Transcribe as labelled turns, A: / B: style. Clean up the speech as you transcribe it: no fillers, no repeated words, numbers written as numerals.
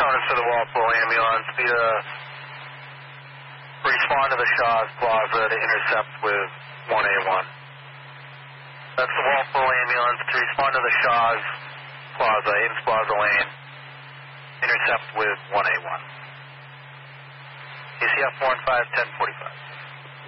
A: Notice to the Walpole ambulance, be to respond to the Shaw's Plaza to intercept with 1A1. That's the Walpole ambulance to respond to the Shaw's Plaza, Ames Plaza Lane, intercept with 1A1. ACF 15 1045.